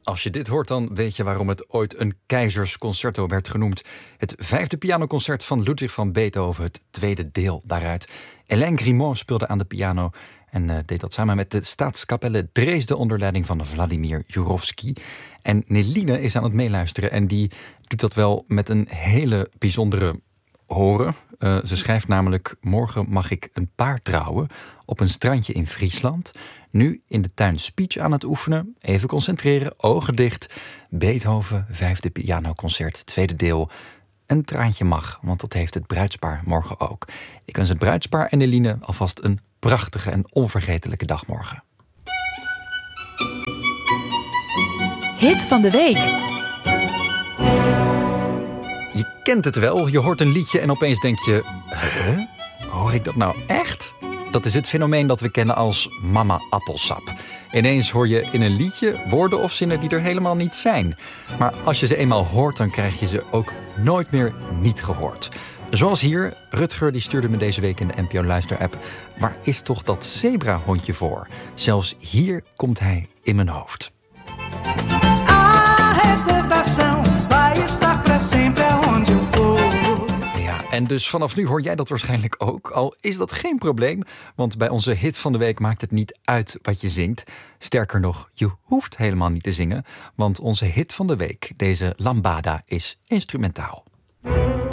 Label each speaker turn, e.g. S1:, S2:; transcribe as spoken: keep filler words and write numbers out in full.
S1: Als je dit hoort, dan weet je waarom het ooit een keizersconcerto werd genoemd. Het vijfde pianoconcert van Ludwig van Beethoven, het tweede deel daaruit. Hélène Grimaud speelde aan de piano en uh, deed dat samen met de Staatskapelle Dresden onder leiding van Vladimir Jurowski. En Neline is aan het meeluisteren en die doet dat wel met een hele bijzondere horen. Uh, ze schrijft namelijk: morgen mag ik een paar trouwen op een strandje in Friesland. Nu in de tuin speech aan het oefenen. Even concentreren, ogen dicht. Beethoven, vijfde pianoconcert, tweede deel. Een traantje mag, want dat heeft het bruidspaar morgen ook. Ik wens het bruidspaar en Eline alvast een prachtige en onvergetelijke dag morgen.
S2: Hit van de week.
S1: Je kent het wel, je hoort een liedje en opeens denk je: huh? Hoor ik dat nou echt? Dat is het fenomeen dat we kennen als mama appelsap. Ineens hoor je in een liedje woorden of zinnen die er helemaal niet zijn. Maar als je ze eenmaal hoort, dan krijg je ze ook nooit meer niet gehoord. Zoals hier, Rutger die stuurde me deze week in de N P O Luister-app: waar is toch dat zebrahondje voor? Zelfs hier komt hij in mijn hoofd.
S3: A reputação vai estar pra sempre onde eu for.
S1: En dus vanaf nu hoor jij dat waarschijnlijk ook. Al is dat geen probleem, want bij onze hit van de week maakt het niet uit wat je zingt. Sterker nog, je hoeft helemaal niet te zingen, want onze hit van de week, deze lambada, is instrumentaal.